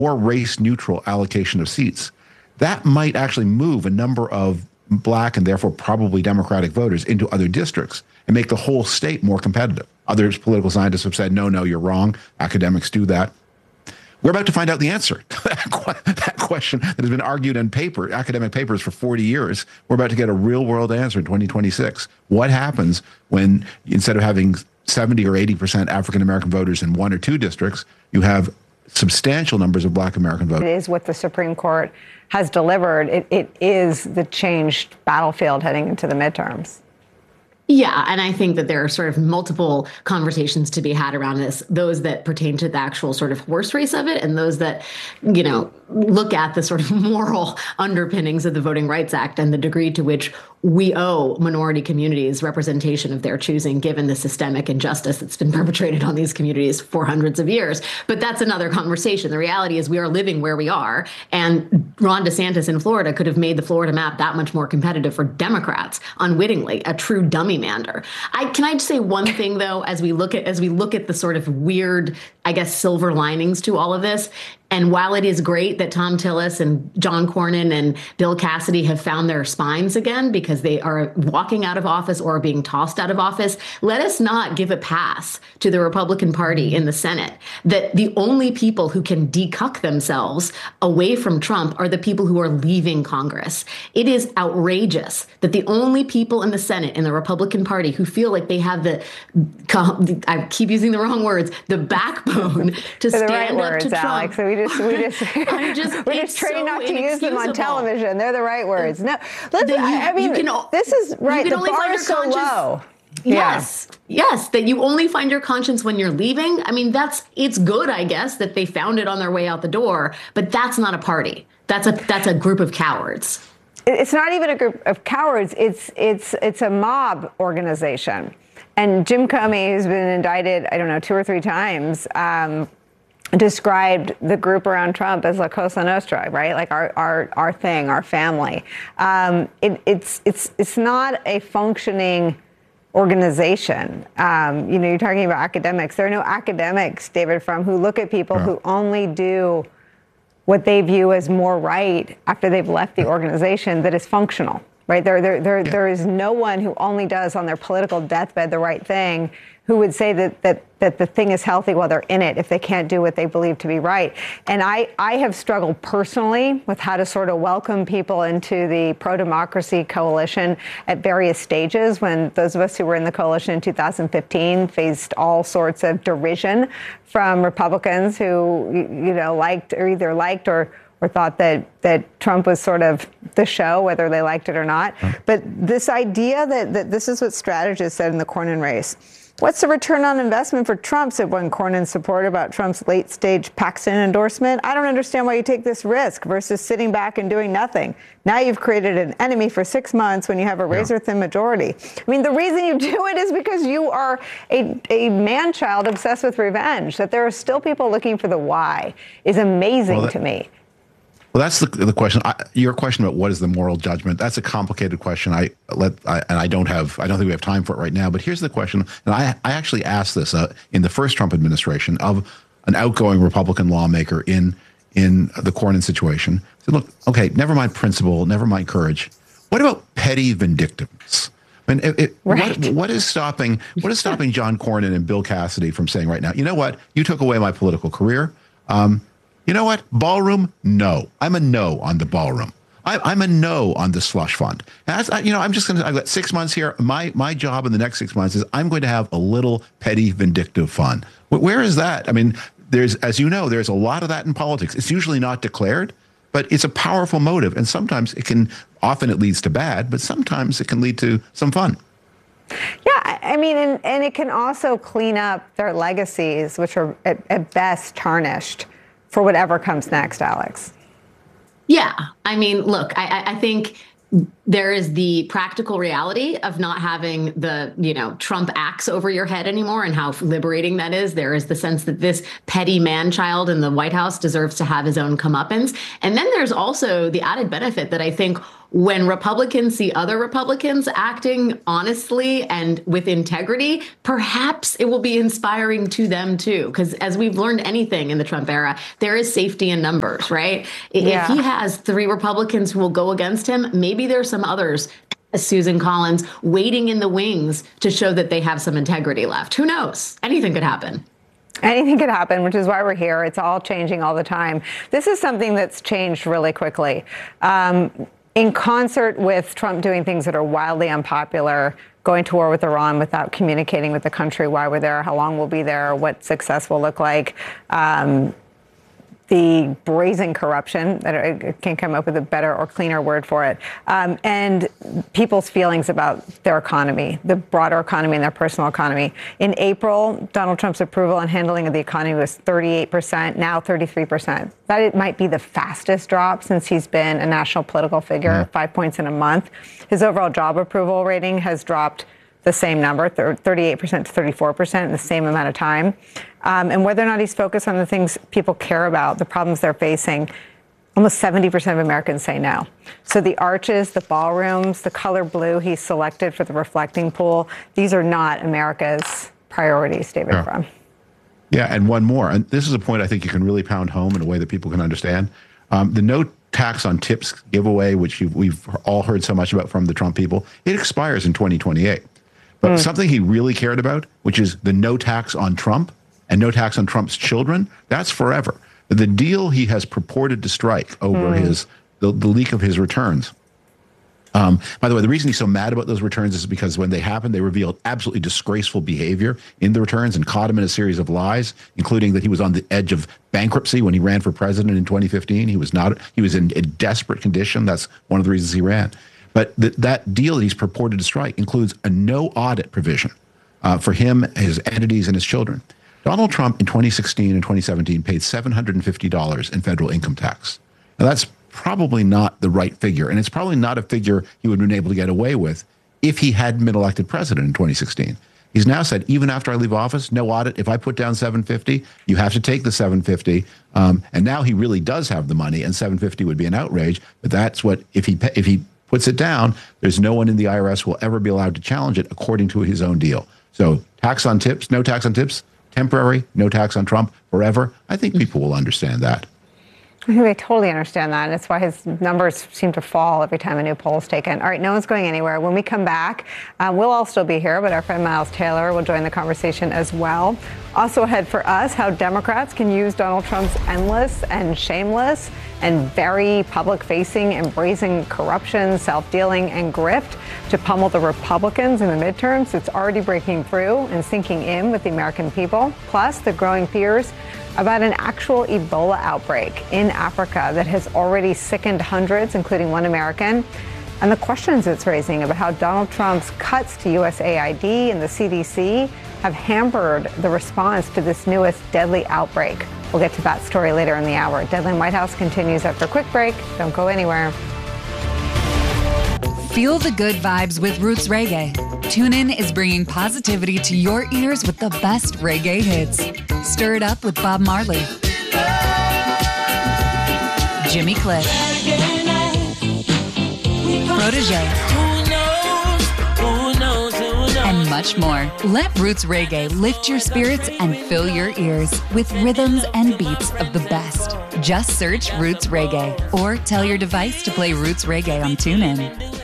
or race-neutral allocation of seats. That might actually move a number of Black and therefore probably Democratic voters into other districts and make the whole state more competitive. Other political scientists have said, no, you're wrong. Academics do that. We're about to find out the answer to that question that has been argued in academic papers for 40 years. We're about to get a real-world answer in 2026. What happens when, instead of having 70 or 80% African-American voters in one or two districts, you have substantial numbers of Black American voters? It is what the Supreme Court has delivered. It is the changed battlefield heading into the midterms. Yeah, and I think that there are sort of multiple conversations to be had around this, those that pertain to the actual sort of horse race of it and those that, look at the sort of moral underpinnings of the Voting Rights Act and the degree to which we owe minority communities representation of their choosing, given the systemic injustice that's been perpetrated on these communities for hundreds of years. But that's another conversation. The reality is we are living where we are, and Ron DeSantis in Florida could have made the Florida map that much more competitive for Democrats unwittingly, a true dummy mander. Can I just say one thing, though, as we look at the sort of weird, I guess, silver linings to all of this? And while it is great that Thom Tillis and John Cornyn and Bill Cassidy have found their spines again because they are walking out of office or being tossed out of office, let us not give a pass to the Republican Party in the Senate that the only people who can decuck themselves away from Trump are the people who are leaving Congress. It is outrageous that the only people in the Senate in the Republican Party who feel like they have I keep using the wrong words, the backbone to stand up to Trump. Alex, so we're just trained not to use them on television. They're the right words. No, listen, this is right. The bar is so low. Yes, that you only find your conscience when you're leaving. I mean, it's good, I guess, that they found it on their way out the door, but that's not a party. That's a group of cowards. It's not even a group of cowards. It's a mob organization. And Jim Comey, who's been indicted, 2 or 3 times, described the group around Trump as La Cosa Nostra, right? Like our thing, our family. It's not a functioning organization. You're talking about academics. There are no academics, David Frum, who look at people who only do what they view as more right after they've left the organization that is functional, right? There is no one who only does on their political deathbed the right thing who would say that the thing is healthy while they're in it if they can't do what they believe to be right. And I have struggled personally with how to sort of welcome people into the pro-democracy coalition at various stages, when those of us who were in the coalition in 2015 faced all sorts of derision from Republicans who, liked or thought that Trump was sort of the show, whether they liked it or not. But this idea that this is what strategists said in the Cornyn race. What's the return on investment for Trump, said one Cornyn supporter about Trump's late-stage Paxton endorsement. I don't understand why you take this risk versus sitting back and doing nothing. Now you've created an enemy for 6 months when you have a razor-thin majority. I mean, the reason you do it is because you are a man-child obsessed with revenge. That there are still people looking for the why is amazing to me. Well, that's the question. Your question about what is the moral judgment, that's a complicated question. I don't think we have time for it right now. But here's the question, and I actually asked this in the first Trump administration of an outgoing Republican lawmaker in the Cornyn situation. I said, look, okay, never mind principle, never mind courage. What about petty vindictiveness? I mean, what is stopping John Cornyn and Bill Cassidy from saying right now, you know what, you took away my political career. You know what? Ballroom? No. I'm a no on the ballroom. I'm a no on the slush fund. I've got 6 months here. My job in the next 6 months is I'm going to have a little petty vindictive fun. Where is that? I mean, there's a lot of that in politics. It's usually not declared, but it's a powerful motive. And sometimes often it leads to bad, but sometimes it can lead to some fun. Yeah, I mean, and it can also clean up their legacies, which are at best tarnished for whatever comes next, Alex. Yeah. I mean, look, I think there is the practical reality of not having the, Trump axe over your head anymore and how liberating that is. There is the sense that this petty man-child in the White House deserves to have his own comeuppance. And then there's also the added benefit that I think when Republicans see other Republicans acting honestly and with integrity, perhaps it will be inspiring to them too. Because as we've learned anything in the Trump era, there is safety in numbers, right? Yeah. If he has 3 Republicans who will go against him, maybe there's some others, Susan Collins, waiting in the wings to show that they have some integrity left. Who knows? Anything could happen. Anything could happen, which is why we're here. It's all changing all the time. This is something that's changed really quickly. In concert with Trump doing things that are wildly unpopular, going to war with Iran without communicating with the country why we're there, how long we'll be there, what success will look like, the brazen corruption, that I can't come up with a better or cleaner word for it, and people's feelings about their economy, the broader economy and their personal economy. In April, Donald Trump's approval and handling of the economy was 38%, now 33%. That it might be the fastest drop since he's been a national political figure, 5 points in a month. His overall job approval rating has dropped the same number, 38% to 34% in the same amount of time. And whether or not he's focused on the things people care about, the problems they're facing, almost 70% of Americans say no. So the arches, the ballrooms, the color blue he selected for the reflecting pool, these are not America's priorities, David Frum. Yeah, and one more. And this is a point I think you can really pound home in a way that people can understand. The no tax on tips giveaway, which we've all heard so much about from the Trump people, it expires in 2028. But something he really cared about, which is the no tax on Trump and no tax on Trump's children, that's forever. The deal he has purported to strike over the leak of his returns. By the way, the reason he's so mad about those returns is because when they happened, they revealed absolutely disgraceful behavior in the returns and caught him in a series of lies, including that he was on the edge of bankruptcy when he ran for president in 2015. He was in a desperate condition. That's one of the reasons he ran. But that deal that he's purported to strike includes a no audit provision for him, his entities, and his children. Donald Trump in 2016 and 2017 paid $750 in federal income tax. Now, that's probably not the right figure, and it's probably not a figure he would have been able to get away with if he hadn't been elected president in 2016. He's now said, even after I leave office, no audit. If I put down $750, you have to take the $750. And now he really does have the money, and $750 would be an outrage. But that's what, if he puts it down, there's no one in the IRS will ever be allowed to challenge it according to his own deal. So tax on tips, no tax on tips, temporary, no tax on Trump, forever. I think people will understand that. I think they totally understand that. And it's why his numbers seem to fall every time a new poll is taken. All right, no one's going anywhere. When we come back, we'll all still be here, but our friend Miles Taylor will join the conversation as well. Also ahead for us, how Democrats can use Donald Trump's endless and shameless and very public-facing and brazen corruption, self-dealing, and grift to pummel the Republicans in the midterms. It's already breaking through and sinking in with the American people. Plus, the growing fears about an actual Ebola outbreak in Africa that has already sickened hundreds, including one American, and the questions it's raising about how Donald Trump's cuts to USAID and the CDC have hampered the response to this newest deadly outbreak. We'll get to that story later in the hour. Deadline White House continues after a quick break. Don't go anywhere. Feel the good vibes with Roots Reggae. TuneIn is bringing positivity to your ears with the best reggae hits. Stir it up with Bob Marley, Jimmy Cliff, Protege, and much more. Let Roots Reggae lift your spirits and fill your ears with rhythms and beats of the best. Just search Roots Reggae or tell your device to play Roots Reggae on TuneIn.